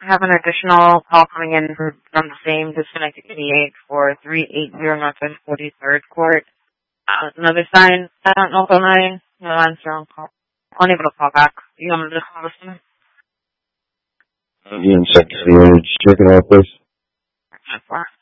I have an additional call coming in from the same disconnected 88 for 380 Northwest 43rd Court. Another sign, 709, no answer on call. Unable to call back. You want me to call this one? Secretary, check it out, please. 4.